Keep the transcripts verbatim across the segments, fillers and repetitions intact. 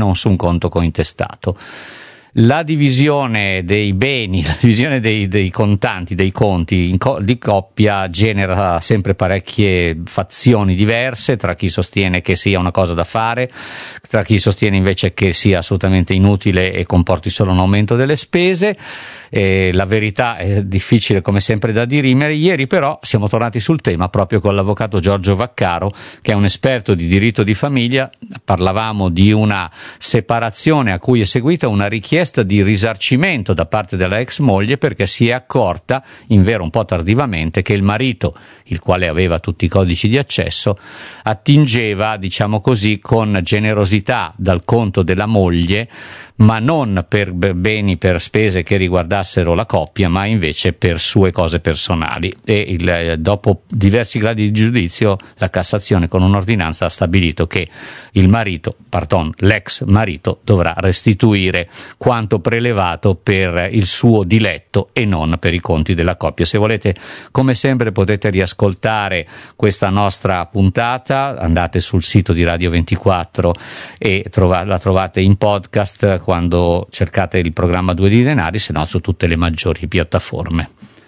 non su un conto cointestato. La divisione dei beni, la divisione dei, dei contanti, dei conti in co- di coppia genera sempre parecchie fazioni diverse tra chi sostiene che sia una cosa da fare, tra chi sostiene invece che sia assolutamente inutile e comporti solo un aumento delle spese. E la verità è difficile come sempre da dirimere. Ieri però siamo tornati sul tema proprio con l'avvocato Giorgio Vaccaro, che è un esperto di diritto di famiglia. Parlavamo di una separazione a cui è seguita una richiesta di risarcimento da parte della ex moglie perché si è accorta, invero un po' tardivamente, che il marito, il quale aveva tutti i codici di accesso, attingeva, diciamo così, con generosità dal conto della moglie, ma non per beni, per spese che riguardassero la coppia, ma invece per sue cose personali. E il, dopo diversi gradi di giudizio la Cassazione con un'ordinanza ha stabilito che il marito, pardon, l'ex marito dovrà restituire quanto prelevato per il suo diletto e non per i conti della coppia. Se volete, come sempre, potete riascoltare questa nostra puntata, andate sul sito di Radio ventiquattro e trova- la trovate in podcast quando cercate il programma Due di Denari, se no su tutte le maggiori piattaforme.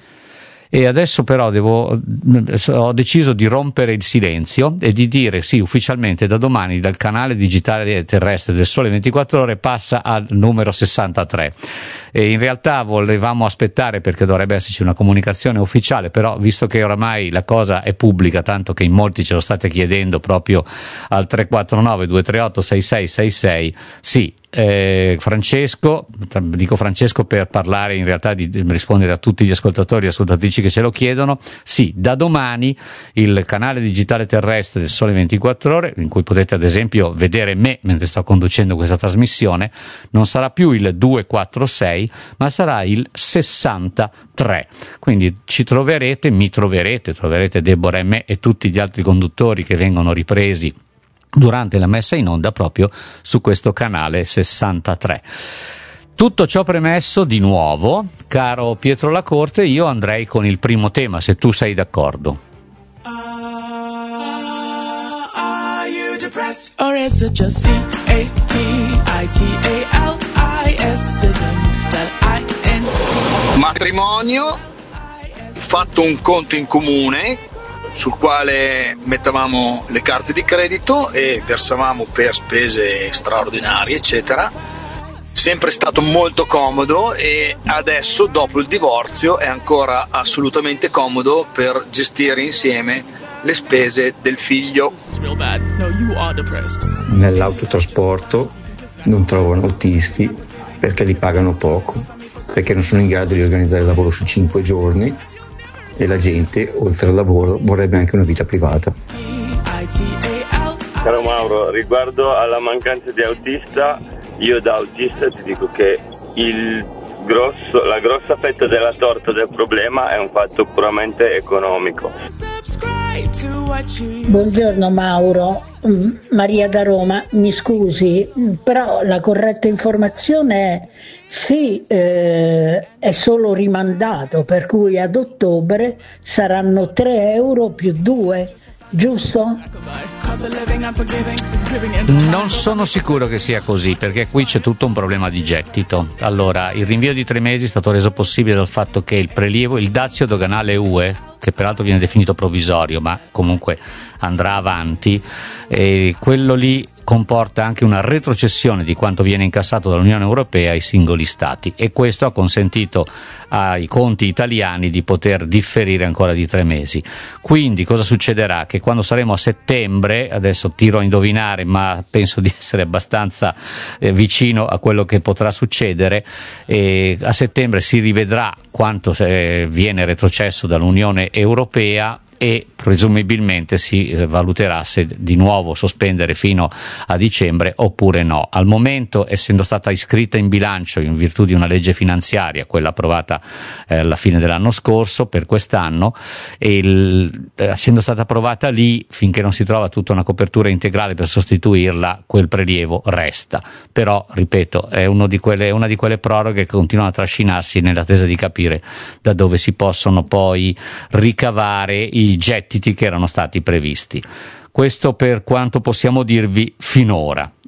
E adesso però devo, ho deciso di rompere il silenzio e di dire sì, ufficialmente da domani dal canale digitale terrestre del Sole ventiquattro Ore passa al numero sessantatré. E in realtà volevamo aspettare perché dovrebbe esserci una comunicazione ufficiale, però visto che oramai la cosa è pubblica, tanto che in molti ce lo state chiedendo proprio al tre quattro nove due tre otto sei sei sei sei, sì. Eh, Francesco, dico Francesco per parlare in realtà di, di rispondere a tutti gli ascoltatori e ascoltatrici che ce lo chiedono, sì, da domani il canale digitale terrestre del Sole ventiquattro Ore, in cui potete ad esempio vedere me mentre sto conducendo questa trasmissione, non sarà più il duecentoquarantasei ma sarà il sessantatré, quindi ci troverete, mi troverete, troverete Deborah e me e tutti gli altri conduttori che vengono ripresi durante la messa in onda proprio su questo canale sessantatré. Tutto ciò premesso, di nuovo, caro Pietro Lacorte, io andrei con il primo tema, se tu sei d'accordo. Uh, are you depressed or is it just C A P I T A L I S I N? Matrimonio, fatto un conto in comune sul quale mettavamo le carte di credito e versavamo per spese straordinarie, eccetera. Sempre stato molto comodo e adesso, dopo il divorzio, è ancora assolutamente comodo per gestire insieme le spese del figlio. Nell'autotrasporto non trovano autisti perché li pagano poco, perché non sono in grado di organizzare il lavoro su cinque giorni. E la gente, oltre al lavoro, vorrebbe anche una vita privata. Caro Mauro, riguardo alla mancanza di autista, io da autista ti dico che il grosso, la grossa fetta della torta del problema è un fatto puramente economico. Buongiorno Mauro, Maria da Roma, mi scusi, però la corretta informazione è sì, eh, è solo rimandato, per cui ad ottobre saranno tre euro più due, giusto? Non sono sicuro che sia così, perché qui c'è tutto un problema di gettito. Allora, il rinvio di tre mesi è stato reso possibile dal fatto che il prelievo, il dazio doganale U E, che peraltro viene definito provvisorio, ma comunque andrà avanti, e quello lì comporta anche una retrocessione di quanto viene incassato dall'Unione Europea ai singoli Stati, e questo ha consentito ai conti italiani di poter differire ancora di tre mesi. Quindi cosa succederà? Che quando saremo a settembre, adesso tiro a indovinare ma penso di essere abbastanza eh, vicino a quello che potrà succedere, e a settembre si rivedrà quanto eh, viene retrocesso dall'Unione Europea e presumibilmente si valuterà se di nuovo sospendere fino a dicembre oppure no. Al momento, essendo stata iscritta in bilancio in virtù di una legge finanziaria, quella approvata eh, alla fine dell'anno scorso per quest'anno, e il, eh, essendo stata approvata lì, finché non si trova tutta una copertura integrale per sostituirla, quel prelievo resta. Però, ripeto, è uno di quelle, una di quelle proroghe che continuano a trascinarsi nell'attesa di capire da dove si possono poi ricavare i gettiti che erano stati previsti. Questo per quanto possiamo dirvi finora.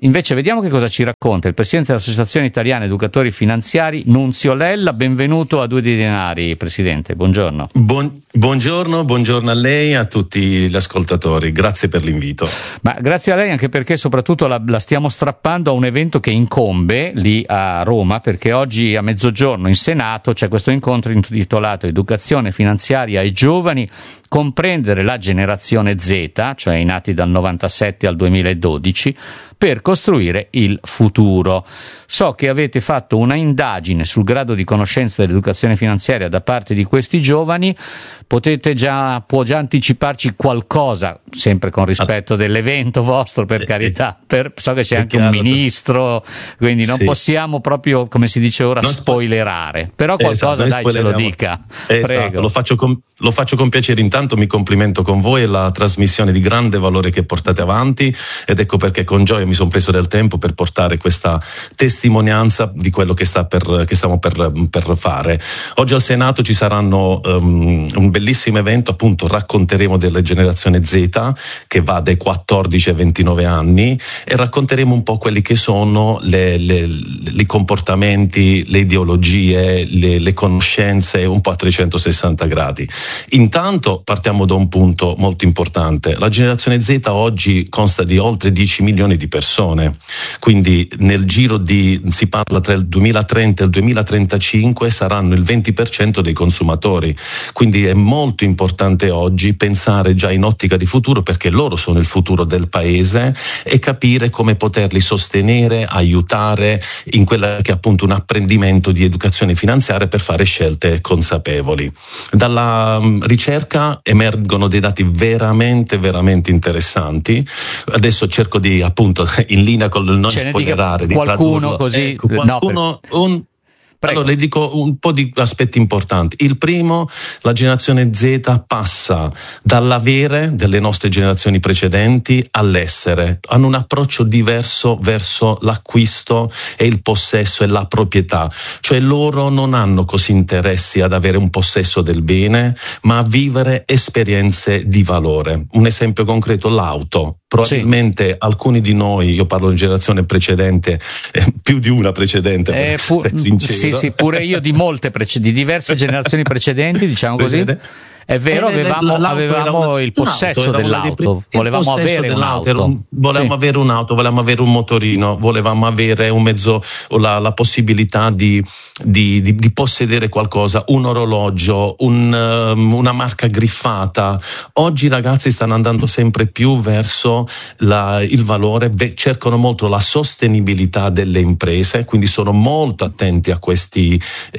Invece vediamo che cosa ci racconta il presidente dell'Associazione Italiana Educatori Finanziari, Nunzio Lella. Benvenuto a Due di Denari, presidente, buongiorno. Buon, buongiorno, buongiorno a lei e a tutti gli ascoltatori, grazie per l'invito. Ma grazie a lei anche perché soprattutto la, la stiamo strappando a un evento che incombe lì a Roma, perché oggi a mezzogiorno in Senato c'è questo incontro intitolato Educazione finanziaria ai giovani, comprendere la generazione Z, cioè i nati dal novantasette al duemiladodici, per costruire il futuro. So che avete fatto una indagine sul grado di conoscenza dell'educazione finanziaria da parte di questi giovani. Potete già, può già anticiparci qualcosa, sempre con rispetto dell'evento vostro, per carità, per, so che c'è anche un ministro, quindi non sì. possiamo proprio, come si dice ora, non spoilerare, però qualcosa esatto, dai ce lo dica. Esatto, Prego. Lo faccio con, lo faccio con piacere. Intanto mi complimento con voi e la trasmissione di grande valore che portate avanti, ed ecco perché con gioia mi sono preso del tempo per portare questa testimonianza di quello che sta per che stiamo per, per fare. Oggi al Senato ci saranno um, un bellissimo evento, appunto racconteremo della generazione Z che va dai quattordici ai ventinove anni e racconteremo un po' quelli che sono le, le, le, i comportamenti, le ideologie, le, le conoscenze un po' a trecentosessanta gradi. Intanto partiamo da un punto molto importante. La generazione Z oggi consta di oltre dieci milioni di persone, quindi nel giro di, si parla tra il duemilatrenta e il duemilatrentacinque saranno il venti per cento dei consumatori, quindi è molto importante oggi pensare già in ottica di futuro, perché loro sono il futuro del paese, e capire come poterli sostenere, aiutare in quella che è appunto un apprendimento di educazione finanziaria per fare scelte consapevoli. Dalla um, ricerca emergono dei dati veramente veramente interessanti. Adesso cerco di appunto in linea con il non Ce spoilerare di qualcuno così ecco, qualcuno no, per... un Prego. Allora le dico un po' di aspetti importanti. Il primo, la generazione Z passa dall'avere delle nostre generazioni precedenti all'essere, hanno un approccio diverso verso l'acquisto e il possesso e la proprietà, cioè loro non hanno così interessi ad avere un possesso del bene, ma a vivere esperienze di valore. Un esempio concreto, l'auto. Probabilmente sì. alcuni di noi, io parlo di generazione precedente, eh, più di una precedente, eh, per pu- essere sincero. Sì, sì, pure io di molte prece- di diverse generazioni precedenti, diciamo così. È vero, avevamo, avevamo una, il possesso dell'auto, volevamo avere un'auto. Un, volevamo sì. avere un'auto, volevamo avere un motorino, volevamo avere un mezzo, la, la possibilità di, di, di, di possedere qualcosa, un orologio, un, um, una marca griffata. Oggi i ragazzi stanno andando sempre più verso la, il valore, beh, cercano molto la sostenibilità delle imprese, quindi sono molto attenti a questi,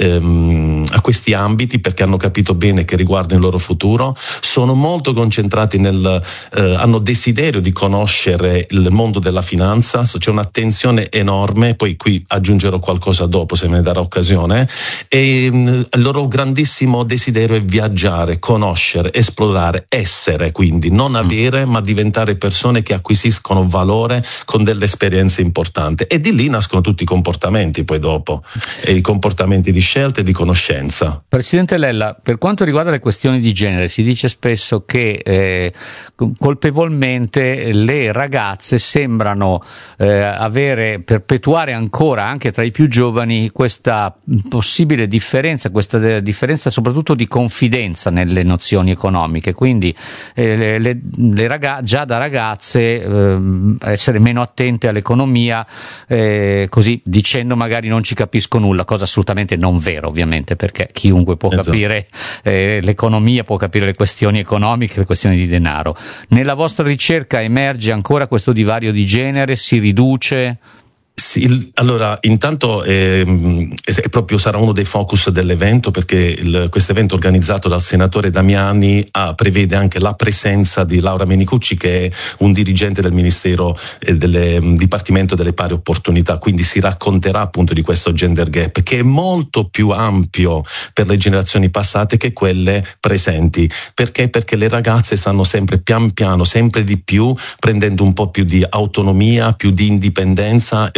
um, a questi ambiti, perché hanno capito bene che riguardano il loro futuro, sono molto concentrati nel eh, hanno desiderio di conoscere il mondo della finanza, c'è un'attenzione enorme, poi qui aggiungerò qualcosa dopo se me ne darà occasione, e mh, il loro grandissimo desiderio è viaggiare, conoscere, esplorare, essere, quindi non avere ma diventare persone che acquisiscono valore con delle esperienze importanti, e di lì nascono tutti i comportamenti poi dopo, e i comportamenti di scelta e di conoscenza. Presidente Lella, per quanto riguarda le questioni di di genere, si dice spesso che eh, colpevolmente le ragazze sembrano eh, avere, perpetuare ancora anche tra i più giovani questa possibile differenza, questa differenza soprattutto di confidenza nelle nozioni economiche, quindi eh, le, le, le ragazze, già da ragazze eh, essere meno attente all'economia, eh, così dicendo magari non ci capisco nulla, cosa assolutamente non vera ovviamente, perché chiunque può esatto. capire eh, l'economia, può capire le questioni economiche, le questioni di denaro. Nella vostra ricerca emerge ancora questo divario di genere? Si riduce? Sì, allora intanto eh, è proprio sarà uno dei focus dell'evento, perché questo evento organizzato dal senatore Damiani ah, prevede anche la presenza di Laura Menicucci, che è un dirigente del Ministero eh, del Dipartimento delle Pari Opportunità, quindi si racconterà appunto di questo gender gap, che è molto più ampio per le generazioni passate che quelle presenti. Perché? Perché le ragazze stanno sempre pian piano, sempre di più, prendendo un po' più di autonomia, più di indipendenza e un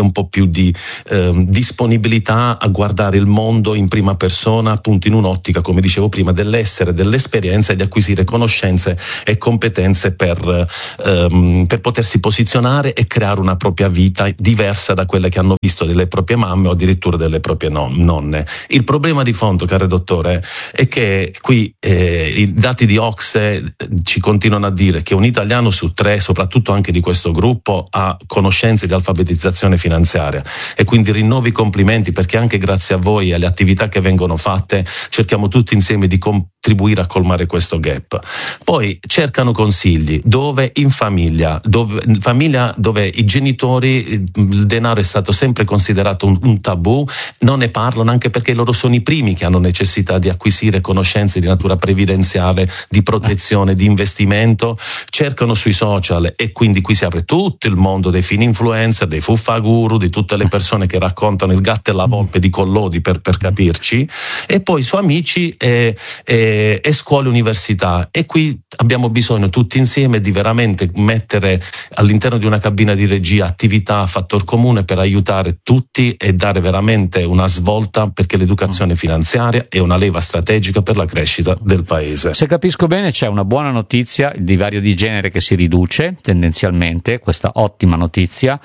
un po' più di eh, disponibilità a guardare il mondo in prima persona, appunto in un'ottica, come dicevo prima, dell'essere, dell'esperienza e di acquisire conoscenze e competenze per, ehm, per potersi posizionare e creare una propria vita diversa da quelle che hanno visto delle proprie mamme o addirittura delle proprie non- nonne. Il problema di fondo, caro dottore, è che qui eh, i dati di Ocse ci continuano a dire che un italiano su tre, soprattutto anche di questo gruppo, ha conoscenze di alfabetizzazione finanziaria, e quindi rinnovo i complimenti, perché anche grazie a voi e alle attività che vengono fatte cerchiamo tutti insieme di contribuire a colmare questo gap. Poi cercano consigli dove in famiglia, dove, in famiglia dove i genitori, il denaro è stato sempre considerato un, un tabù, non ne parlano, anche perché loro sono i primi che hanno necessità di acquisire conoscenze di natura previdenziale, di protezione, di investimento, cercano sui social, e quindi qui si apre tutto il mondo dei fin influencer, dei fuffaguru, di tutte le persone che raccontano il gatto e la volpe di Collodi, per, per capirci, e poi su amici e, e, e scuole, università. E qui abbiamo bisogno tutti insieme di veramente mettere all'interno di una cabina di regia attività a fattor comune per aiutare tutti e dare veramente una svolta, perché l'educazione finanziaria è una leva strategica per la crescita del paese. Se capisco bene, c'è una buona notizia, il divario di genere che si riduce tendenzialmente, questa ottima notizia.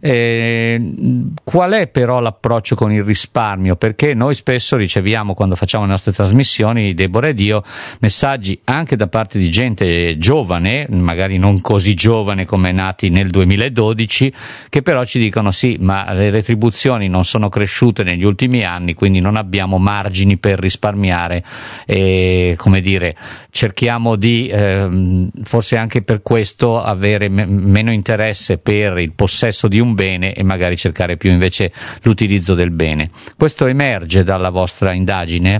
Eh, qual è però l'approccio con il risparmio? Perché noi spesso riceviamo, quando facciamo le nostre trasmissioni, Deborah ed io, messaggi anche da parte di gente giovane, magari non così giovane come nati nel duemiladodici, che però ci dicono sì, ma le retribuzioni non sono cresciute negli ultimi anni, quindi non abbiamo margini per risparmiare, e come dire, cerchiamo di ehm, forse anche per questo avere me- meno interesse per il possesso di un bene e magari cercare più invece l'utilizzo del bene. Questo emerge dalla vostra indagine?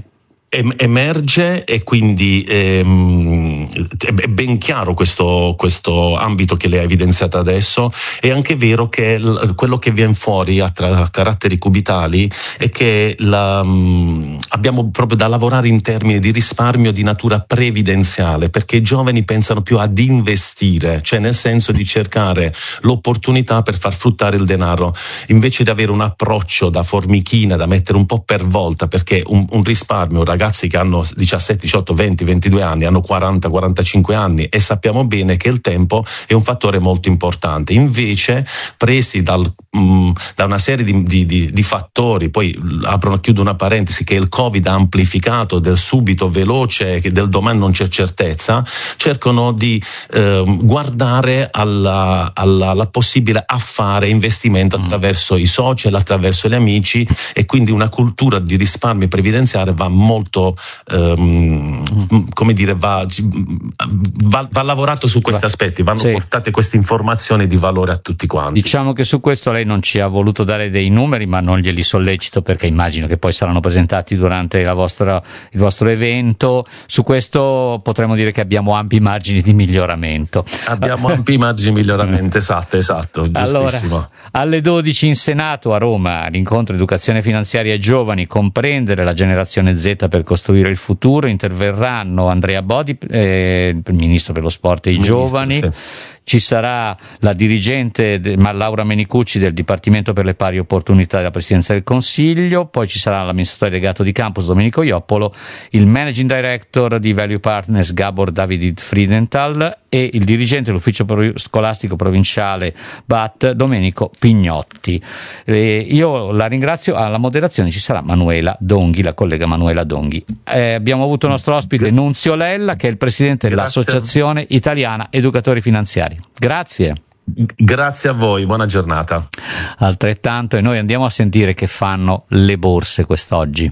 Emerge, e quindi ehm, è ben chiaro questo, questo ambito che lei ha evidenziato adesso. È anche vero che l- quello che viene fuori a tra- caratteri cubitali è che la, mh, abbiamo proprio da lavorare in termini di risparmio di natura previdenziale, perché i giovani pensano più ad investire, cioè nel senso di cercare l'opportunità per far fruttare il denaro, invece di avere un approccio da formichina, da mettere un po' per volta, perché un, un risparmio, un ragazzi che hanno diciassette, diciotto, venti, ventidue anni, hanno quaranta, quarantacinque anni, e sappiamo bene che il tempo è un fattore molto importante. Invece, presi dal, mh, da una serie di, di, di, di fattori, poi apro, chiudo una parentesi, che il Covid ha amplificato, del subito, veloce, che del domani non c'è certezza, cercano di eh, guardare alla, alla, alla possibile affare, investimento attraverso i social, attraverso gli amici, e quindi una cultura di risparmio previdenziale va molto Um, come dire va, va, va lavorato su questi aspetti, vanno sì. portate queste informazioni di valore a tutti quanti. Diciamo che su questo lei non ci ha voluto dare dei numeri, ma non glieli sollecito, perché immagino che poi saranno presentati durante la vostra, il vostro evento. Su questo potremmo dire che abbiamo ampi margini di miglioramento. Abbiamo ampi margini di miglioramento, esatto, esatto, giustissimo. Allora, alle dodici in Senato a Roma, l'incontro Educazione finanziaria ai giovani, comprendere la generazione Z per costruire il futuro. Interverranno Andrea Bodi, eh, il ministro per lo sport e i ministro, giovani, sì. Ci sarà la dirigente de, Laura Menicucci del Dipartimento per le pari opportunità della Presidenza del Consiglio, poi ci sarà l'amministratore delegato di campus Domenico Ioppolo, il managing director di Value Partners Gabor David Friedenthal e il dirigente dell'ufficio scolastico provinciale B A T Domenico Pignotti. Eh, io la ringrazio. Alla moderazione ci sarà Manuela Donghi, la collega Manuela Donghi. Eh, abbiamo avuto il nostro ospite Nunzio Lella, che è il presidente Grazie. dell'Associazione Italiana Educatori Finanziari. Grazie. Grazie a voi, buona giornata. Altrettanto, e noi andiamo a sentire che fanno le borse quest'oggi.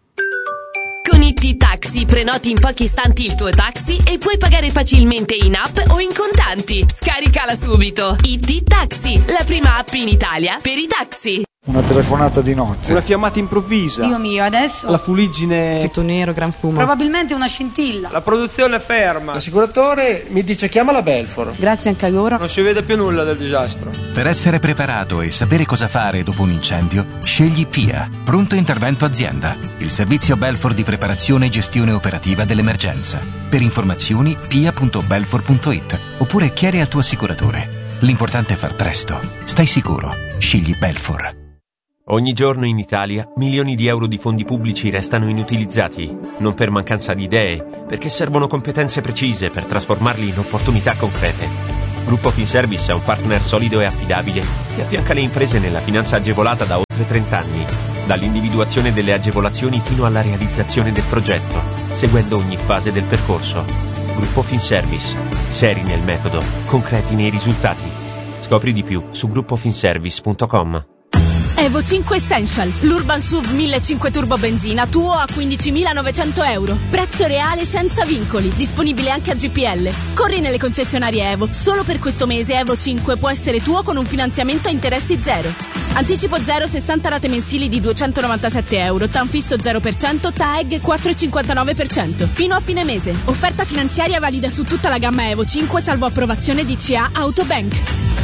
Con I T Taxi prenoti in pochi istanti il tuo taxi e puoi pagare facilmente in app o in contanti. Scaricala subito. I T Taxi, la prima app in Italia per i taxi. Una telefonata di notte. Una fiammata improvvisa. Dio mio, adesso? La fuliggine. Tutto nero, gran fumo. Probabilmente una scintilla. La produzione è ferma. L'assicuratore mi dice chiama la Belfor. Grazie anche a loro. Non si vede più nulla del disastro. Per essere preparato e sapere cosa fare dopo un incendio, scegli P I A, Pronto Intervento Azienda, il servizio Belfor di preparazione e gestione operativa dell'emergenza. Per informazioni p i a punto belfor punto it oppure chiedi al tuo assicuratore. L'importante è far presto. Stai sicuro. Scegli Belfor. Ogni giorno in Italia milioni di euro di fondi pubblici restano inutilizzati, non per mancanza di idee, perché servono competenze precise per trasformarli in opportunità concrete. Gruppo Finservice è un partner solido e affidabile che affianca le imprese nella finanza agevolata da oltre trenta anni, dall'individuazione delle agevolazioni fino alla realizzazione del progetto, seguendo ogni fase del percorso. Gruppo Finservice, seri nel metodo, concreti nei risultati. Scopri di più su gruppo finservice punto com. Evo cinque Essential, l'Urban S U V millecinquecento Turbo Benzina, tuo a quindicimilanovecento euro. Prezzo reale senza vincoli, disponibile anche a G P L. Corri nelle concessionarie Evo, solo per questo mese Evo cinque può essere tuo con un finanziamento a interessi zero. Anticipo zero, sessanta rate mensili di duecentonovantasette euro, T A N fisso zero per cento, T A E G quattro virgola cinquantanove per cento. Fino a fine mese. Offerta finanziaria valida su tutta la gamma Evo cinque, salvo approvazione D C A Autobank.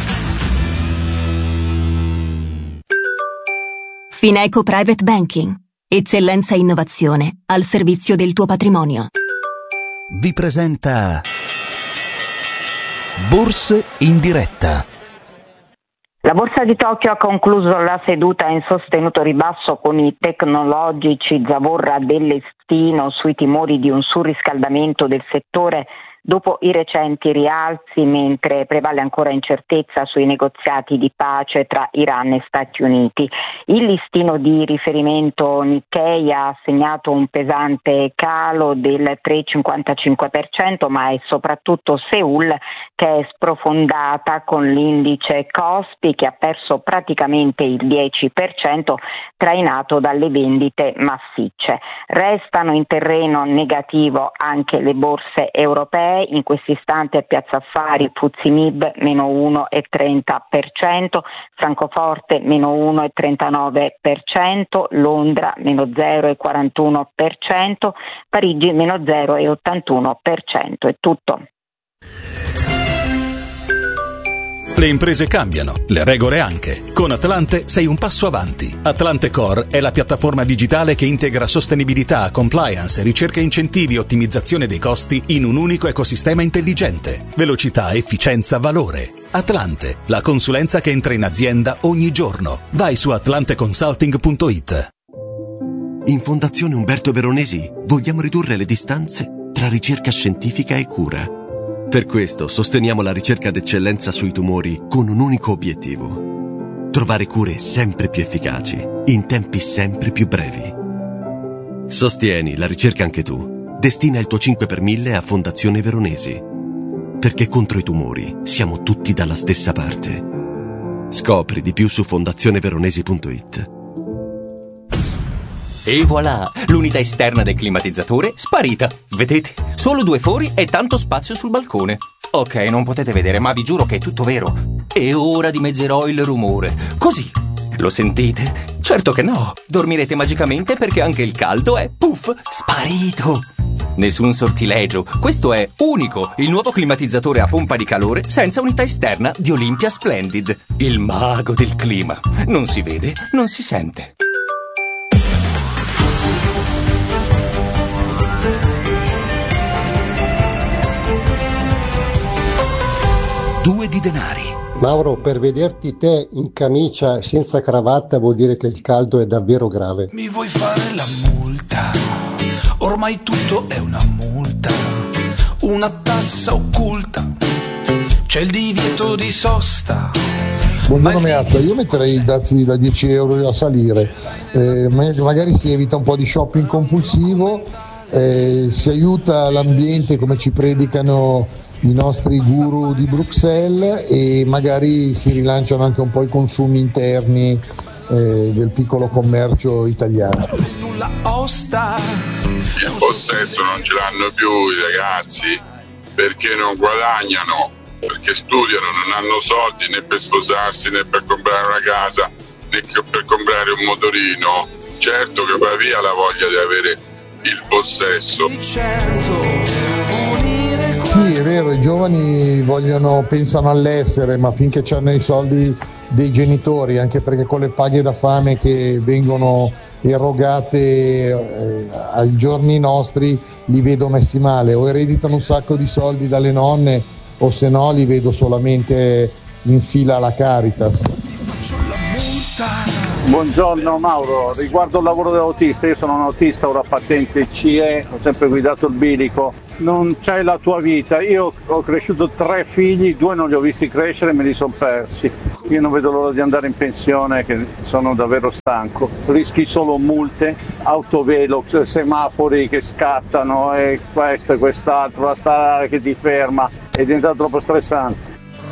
Fineco Private Banking. Eccellenza e innovazione al servizio del tuo patrimonio. Vi presenta Borse in diretta. La borsa di Tokyo ha concluso la seduta in sostenuto ribasso con i tecnologici zavorra del listino sui timori di un surriscaldamento del settore dopo i recenti rialzi, mentre prevale ancora incertezza sui negoziati di pace tra Iran e Stati Uniti. Il listino di riferimento Nikkei ha segnato un pesante calo del tre virgola cinquantacinque per cento, ma è soprattutto Seoul che è sprofondata, con l'indice Kospi che ha perso praticamente il dieci per cento, trainato dalle vendite massicce. Restano in terreno negativo anche le borse europee. In questo istante a Piazza Affari F T S E M I B meno uno virgola trenta per cento, Francoforte meno uno virgola trentanove per cento, Londra meno zero virgola quarantuno per cento, Parigi meno zero virgola ottantuno per cento. È tutto. Le imprese cambiano, le regole anche. Con Atlante sei un passo avanti. Atlante Core è la piattaforma digitale che integra sostenibilità, compliance, ricerca, incentivi e ottimizzazione dei costi in un unico ecosistema intelligente. Velocità, efficienza, valore. Atlante, la consulenza che entra in azienda ogni giorno. Vai su atlante consulting punto it. In Fondazione Umberto Veronesi vogliamo ridurre le distanze tra ricerca scientifica e cura. Per questo sosteniamo la ricerca d'eccellenza sui tumori con un unico obiettivo: trovare cure sempre più efficaci, in tempi sempre più brevi. Sostieni la ricerca anche tu. Destina il tuo cinque per mille a Fondazione Veronesi. Perché contro i tumori siamo tutti dalla stessa parte. Scopri di più su fondazione veronesi punto it. E voilà, l'unità esterna del climatizzatore sparita. Vedete? Solo due fori e tanto spazio sul balcone. Ok, non potete vedere, ma vi giuro che è tutto vero. E ora dimezzerò il rumore. Così. Lo sentite? Certo che no. Dormirete magicamente perché anche il caldo è, puff, sparito. Nessun sortilegio. Questo è unico, il nuovo climatizzatore a pompa di calore senza unità esterna di Olympia Splendid. Il mago del clima. Non si vede, non si sente. Due di denari. Mauro, per vederti te in camicia senza cravatta vuol dire che il caldo è davvero grave. Mi vuoi fare la multa? Ormai tutto è una multa, una tassa occulta, c'è il divieto di sosta. Buongiorno Meazza, io metterei i dazi da dieci euro a salire, eh, magari si evita un po' di shopping compulsivo, eh, si aiuta l'ambiente come ci predicano i nostri guru di Bruxelles e magari si rilanciano anche un po' i consumi interni eh, del piccolo commercio italiano. Nulla osta. Il possesso non ce l'hanno più i ragazzi perché non guadagnano, perché studiano, non hanno soldi né per sposarsi né per comprare una casa né per comprare un motorino. Certo che va via la voglia di avere il possesso. Sì, è vero, i giovani vogliono, pensano all'essere, ma finché hanno i soldi dei genitori, anche perché con le paghe da fame che vengono erogate eh, ai giorni nostri li vedo messi male, o ereditano un sacco di soldi dalle nonne o se no li vedo solamente in fila alla Caritas. Buongiorno Mauro, riguardo il lavoro dell'autista, io sono un autista, ora patente C E, ho sempre guidato il bilico, non c'è la tua vita, io ho cresciuto tre figli, due non li ho visti crescere e me li sono persi, io non vedo l'ora di andare in pensione che sono davvero stanco, rischi solo multe, autovelox, semafori che scattano e questo e quest'altro, la strada che ti ferma, è diventato troppo stressante.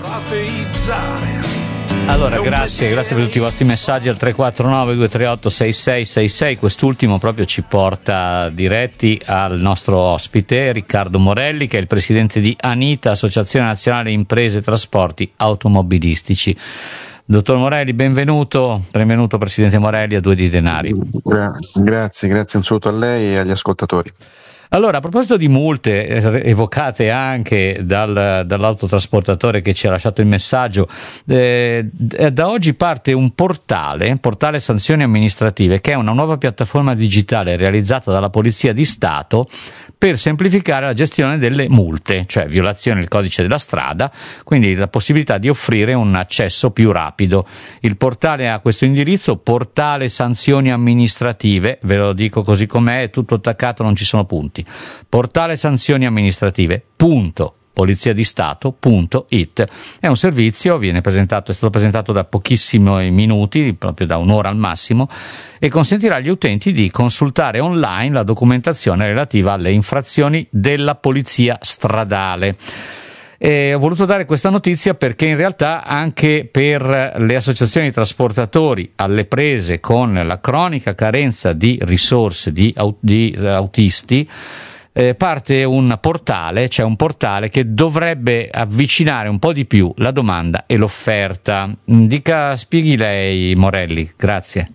Allora, grazie, grazie per tutti i vostri messaggi al tre quattro nove due tre otto sei sei sei sei. Quest'ultimo proprio ci porta diretti al nostro ospite Riccardo Morelli, che è il presidente di ANITA, Associazione Nazionale Imprese Trasporti Automobilistici. Dottor Morelli, benvenuto, benvenuto Presidente Morelli a Due di Denari. Gra- grazie, grazie un saluto a lei e agli ascoltatori. Allora, a proposito di multe eh, evocate anche dal, dall'autotrasportatore che ci ha lasciato il messaggio, eh, da oggi parte un portale, portale sanzioni amministrative, che è una nuova piattaforma digitale realizzata dalla Polizia di Stato per semplificare la gestione delle multe, cioè violazione del codice della strada, quindi la possibilità di offrire un accesso più rapido. Il portale ha questo indirizzo, portale sanzioni amministrative, ve lo dico così com'è, è tutto attaccato, non ci sono punti. Portale sanzioni amministrative punto polizia di stato punto it. È un servizio, viene presentato, è stato presentato da pochissimi minuti, proprio da un'ora al massimo, e consentirà agli utenti di consultare online la documentazione relativa alle infrazioni della polizia stradale. E ho voluto dare questa notizia perché in realtà anche per le associazioni di trasportatori alle prese con la cronica carenza di risorse di, di autisti, eh, parte un portale, c'è cioè un portale che dovrebbe avvicinare un po' di più la domanda e l'offerta. Dica, spieghi lei Morelli, grazie.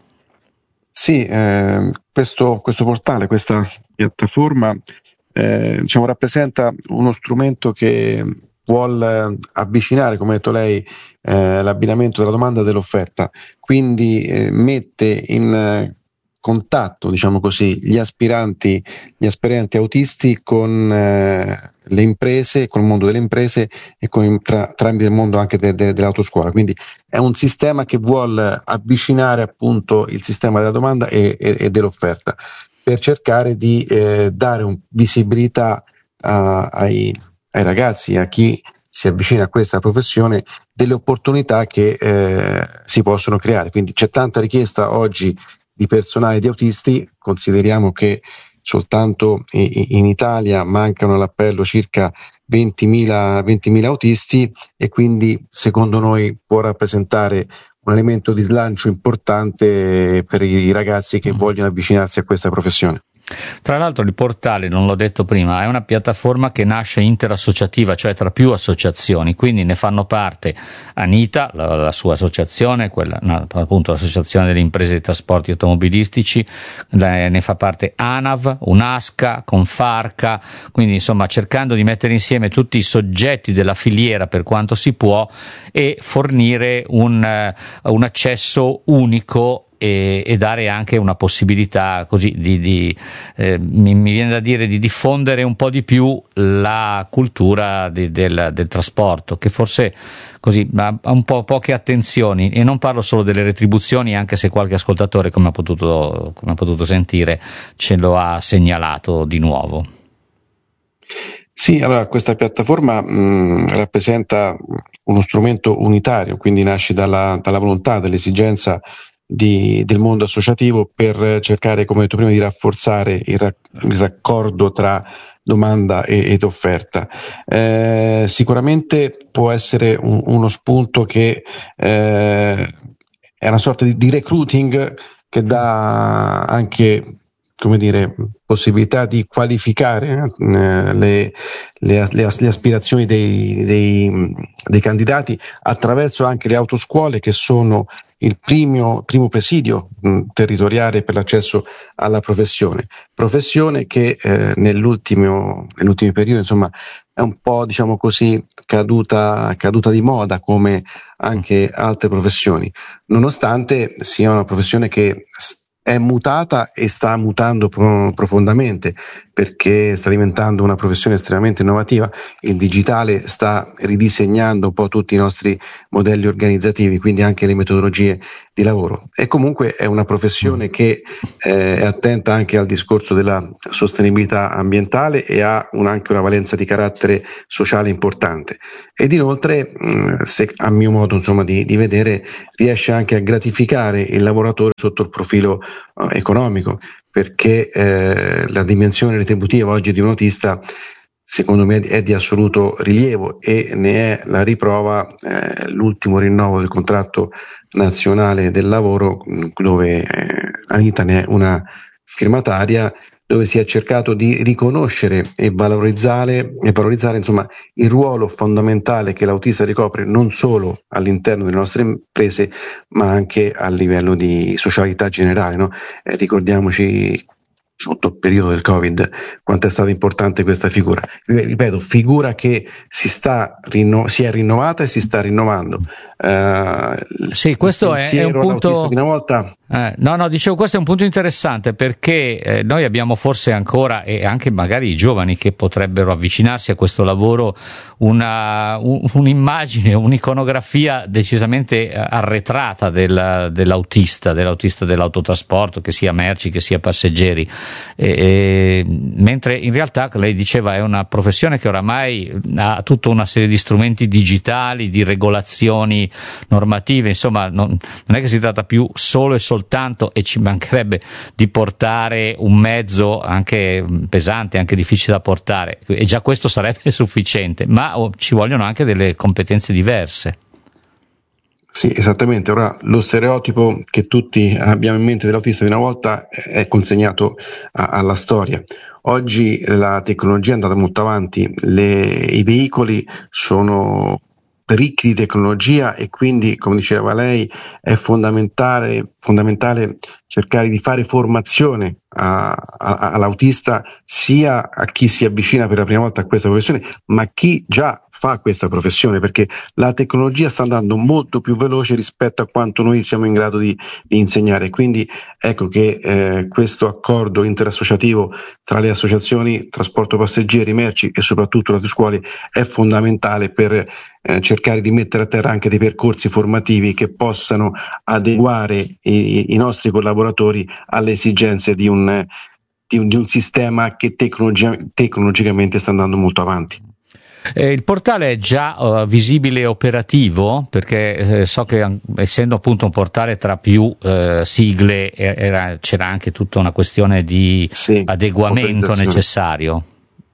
Sì, eh, questo, questo portale, questa piattaforma Eh, diciamo, rappresenta uno strumento che vuol avvicinare, come ha detto lei, eh, l'abbinamento della domanda e dell'offerta, quindi eh, mette in eh, contatto, diciamo così, gli aspiranti, gli aspiranti autisti con eh, le imprese, con il mondo delle imprese e con tra, tramite il mondo anche de, de, dell'autoscuola. Quindi è un sistema che vuol avvicinare appunto il sistema della domanda e, e, e dell'offerta, per cercare di eh, dare un, visibilità uh, ai, ai ragazzi, a chi si avvicina a questa professione, delle opportunità che eh, si possono creare. Quindi c'è tanta richiesta oggi di personale di autisti, consideriamo che soltanto in Italia mancano all'appello circa ventimila autisti e quindi secondo noi può rappresentare un elemento di slancio importante per i ragazzi che vogliono avvicinarsi a questa professione. Tra l'altro il portale, non l'ho detto prima, è una piattaforma che nasce interassociativa, cioè tra più associazioni, quindi ne fanno parte ANITA, la, la sua associazione, quella, no, appunto l'associazione delle imprese dei trasporti automobilistici, la, ne fa parte ANAV, UNASCA, Confarca, quindi insomma cercando di mettere insieme tutti i soggetti della filiera per quanto si può e fornire un, uh, un accesso unico e, e dare anche una possibilità così di, di eh, mi, mi viene da dire di diffondere un po' di più la cultura di, del, del trasporto, che forse così ha un po' poche attenzioni, e non parlo solo delle retribuzioni, anche se qualche ascoltatore, come ha potuto, come ha potuto sentire, ce lo ha segnalato di nuovo. Sì, allora questa piattaforma mh, rappresenta uno strumento unitario, quindi nasce dalla, dalla volontà, dall'esigenza di, del mondo associativo per cercare, come ho detto prima, di rafforzare il, ra- il raccordo tra domanda e, ed offerta. Eh, sicuramente può essere un, uno spunto che eh, è una sorta di, di recruiting che dà anche, come dire, possibilità di qualificare eh, le, le, le, le aspirazioni dei, dei, dei candidati attraverso anche le autoscuole, che sono il primo, primo presidio mh, territoriale per l'accesso alla professione, professione che eh, nell'ultimo, nell'ultimo periodo insomma è un po', diciamo così, caduta, caduta di moda come anche altre professioni, nonostante sia una professione che è mutata e sta mutando pro- profondamente, perché sta diventando una professione estremamente innovativa. Il digitale sta ridisegnando un po' tutti i nostri modelli organizzativi, quindi anche le metodologie di lavoro. E comunque è una professione che eh, è attenta anche al discorso della sostenibilità ambientale e ha un, anche una valenza di carattere sociale importante. Ed inoltre, mh, se, a mio modo insomma di, di vedere, riesce anche a gratificare il lavoratore sotto il profilo uh, economico, perché eh, la dimensione retributiva oggi di un autista secondo me è di assoluto rilievo, e ne è la riprova eh, l'ultimo rinnovo del contratto nazionale del lavoro, dove eh, Anita ne è una firmataria, dove si è cercato di riconoscere e valorizzare, e valorizzare insomma, il ruolo fondamentale che l'autista ricopre non solo all'interno delle nostre imprese, ma anche a livello di socialità generale, no? Eh, ricordiamoci sotto il periodo del Covid quanto è stata importante questa figura. Ripeto, figura che si sta rinno- si è rinnovata e si sta rinnovando. Uh, sì, questo è, è un punto di una volta. Eh, no, no, dicevo, questo è un punto interessante, perché eh, noi abbiamo forse ancora, e anche magari i giovani che potrebbero avvicinarsi a questo lavoro, una, un, un'immagine, un'iconografia decisamente arretrata del, dell'autista, dell'autista dell'autotrasporto, che sia merci, che sia passeggeri, e, e, mentre in realtà, lei diceva, è una professione che oramai ha tutta una serie di strumenti digitali, di regolazioni normative, insomma non, non è che si tratta più solo e soltanto, e ci mancherebbe, di portare un mezzo anche pesante, anche difficile da portare, e già questo sarebbe sufficiente, ma ci vogliono anche delle competenze diverse. Sì, esattamente. Ora, lo stereotipo che tutti abbiamo in mente dell'autista di una volta è consegnato a, alla storia. Oggi la tecnologia è andata molto avanti, le, i veicoli sono ricchi di tecnologia, e quindi, come diceva lei, è fondamentale, fondamentale cercare di fare formazione a, a, all'autista, sia a chi si avvicina per la prima volta a questa professione, ma chi già fa questa professione, perché la tecnologia sta andando molto più veloce rispetto a quanto noi siamo in grado di, di insegnare. Quindi ecco che eh, questo accordo interassociativo tra le associazioni trasporto passeggeri, merci e soprattutto le scuole è fondamentale per eh, cercare di mettere a terra anche dei percorsi formativi che possano adeguare i, i nostri collaboratori alle esigenze di un, di un, di un sistema che tecnologia, tecnologicamente sta andando molto avanti. Eh, il portale è già uh, visibile e operativo, perché eh, so che, essendo appunto un portale tra più eh, sigle, era, c'era anche tutta una questione di sì, adeguamento necessario.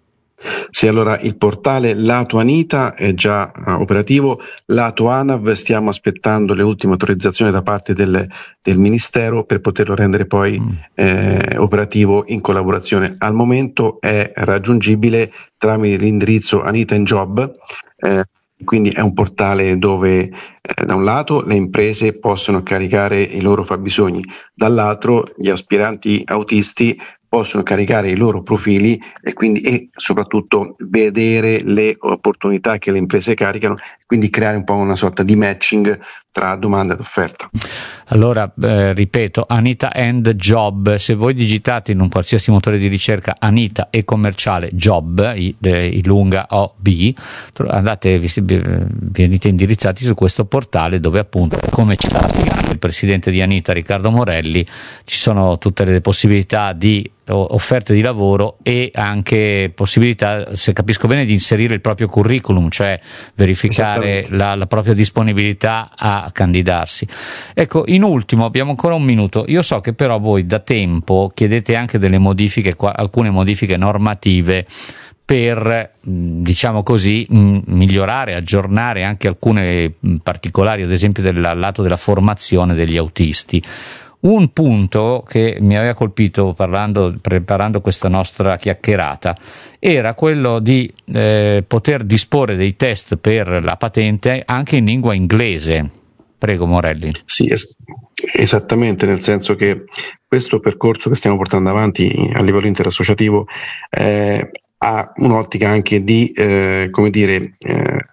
Sì, allora il portale Lato Anita è già uh, operativo, Lato ANAV stiamo aspettando le ultime autorizzazioni da parte del, del Ministero per poterlo rendere poi mm. eh, operativo in collaborazione. Al momento è raggiungibile tramite l'indirizzo Anita in Job, eh, quindi è un portale dove eh, da un lato le imprese possono caricare i loro fabbisogni, dall'altro gli aspiranti autisti possono caricare i loro profili e quindi e soprattutto vedere le opportunità che le imprese caricano, quindi creare un po' una sorta di matching tra domanda ed offerta. Allora, eh, ripeto, Anita and Job, se voi digitate in un qualsiasi motore di ricerca Anita e commerciale Job, i, de, i lunga O B, andate, vi, venite indirizzati su questo portale, dove appunto, come ci sta spiegando il presidente di Anita, Riccardo Morelli, ci sono tutte le possibilità di offerte di lavoro e anche possibilità, se capisco bene, di inserire il proprio curriculum, cioè verificare la, la propria disponibilità a candidarsi. Ecco, in ultimo, abbiamo ancora un minuto. Io so che però voi da tempo chiedete anche delle modifiche, alcune modifiche normative per, diciamo così, migliorare, aggiornare anche alcune particolari, ad esempio del lato della formazione degli autisti. Un punto che mi aveva colpito parlando, preparando questa nostra chiacchierata era quello di eh, poter disporre dei test per la patente anche in lingua inglese. Prego, Morelli. Sì, es- esattamente, nel senso che questo percorso che stiamo portando avanti a livello interassociativo eh, ha un'ottica anche di, eh, come dire, eh,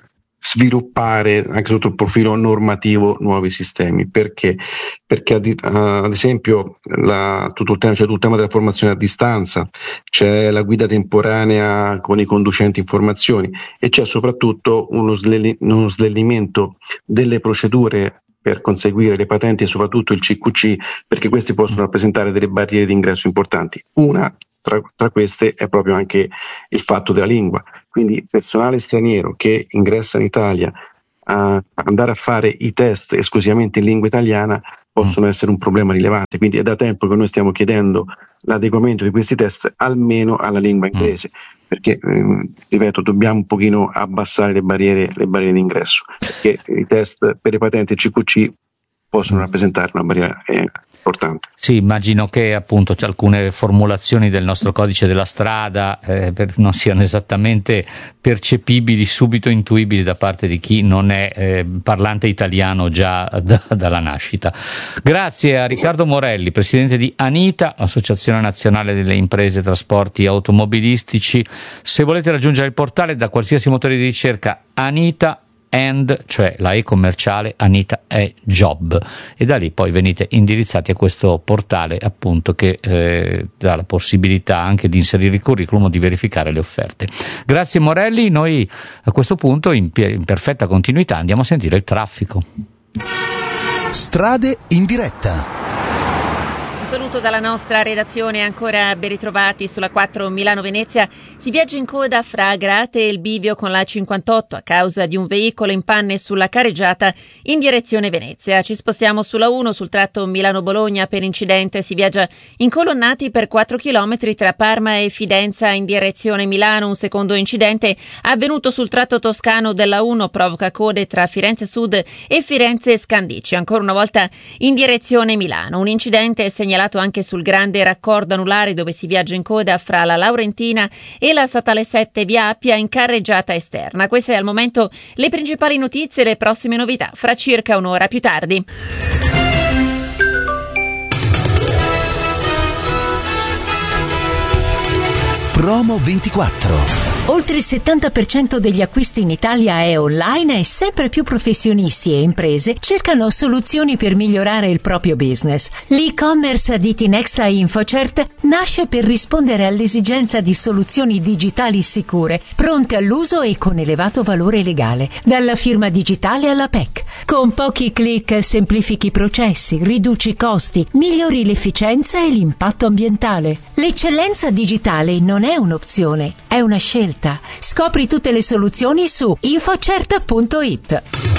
sviluppare anche sotto il profilo normativo nuovi sistemi. Perché? Perché ad, ad esempio la, tutto il tema, c'è tutto il tema della formazione a distanza, c'è la guida temporanea con i conducenti informazioni e c'è soprattutto uno, slelli, uno snellimento delle procedure per conseguire le patenti e soprattutto il C Q C, perché questi possono rappresentare delle barriere di ingresso importanti. Una tra, tra queste è proprio anche il fatto della lingua, quindi personale straniero che ingressa in Italia a andare a fare i test esclusivamente in lingua italiana possono essere un problema rilevante, quindi è da tempo che noi stiamo chiedendo l'adeguamento di questi test almeno alla lingua inglese, perché eh, ripeto, dobbiamo un pochino abbassare le barriere, le barriere di ingresso, perché i test per le patenti C Q C possono rappresentare una barriera eh, importante. Sì, immagino che appunto c'è alcune formulazioni del nostro codice della strada eh, per, non siano esattamente percepibili, subito intuibili da parte di chi non è eh, parlante italiano già da, dalla nascita. Grazie a Riccardo Morelli, presidente di ANITA, Associazione Nazionale delle Imprese Trasporti Automobilistici. Se volete raggiungere il portale da qualsiasi motore di ricerca, ANITA and, cioè la E commerciale ANITA e Job, e da lì poi venite indirizzati a questo portale appunto che eh, dà la possibilità anche di inserire il curriculum o di verificare le offerte. Grazie Morelli, noi a questo punto in, in perfetta continuità andiamo a sentire il traffico. Strade in diretta. Un saluto dalla nostra redazione, ancora ben ritrovati sulla quattro Milano-Venezia. Si viaggia in coda fra Agrate e il bivio con la cinquantotto a causa di un veicolo in panne sulla careggiata in direzione Venezia. Ci spostiamo sulla uno sul tratto Milano-Bologna per incidente. Si viaggia incolonnati per quattro chilometri tra Parma e Fidenza in direzione Milano. Un secondo incidente avvenuto sul tratto toscano della uno provoca code tra Firenze Sud e Firenze Scandicci. Ancora una volta in direzione Milano. Un incidente segnalato anche sul grande raccordo anulare dove si viaggia in coda fra la Laurentina e la statale sette via Appia in carreggiata esterna. Queste al momento le principali notizie e le prossime novità fra circa un'ora più tardi. Promo ventiquattro. Oltre il settanta per cento degli acquisti in Italia è online e sempre più professionisti e imprese cercano soluzioni per migliorare il proprio business. L'e-commerce di Tinexta InfoCert nasce per rispondere all'esigenza di soluzioni digitali sicure, pronte all'uso e con elevato valore legale, dalla firma digitale alla P E C. Con pochi clic semplifichi i processi, riduci i costi, migliori l'efficienza e l'impatto ambientale. L'eccellenza digitale non è un'opzione, è una scelta. Scopri tutte le soluzioni su infocert punto it.